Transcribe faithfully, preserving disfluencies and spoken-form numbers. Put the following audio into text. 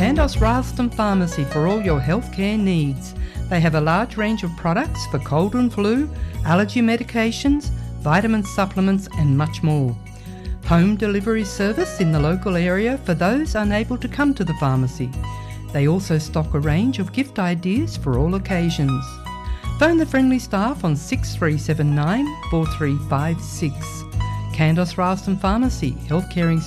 Candos Ralston Pharmacy for all your healthcare needs. They have a large range of products for cold and flu, allergy medications, vitamin supplements and much more. Home delivery service in the local area for those unable to come to the pharmacy. They also stock a range of gift ideas for all occasions. Phone the friendly staff on six three seven nine, four three five six. Candos Ralston Pharmacy, health caring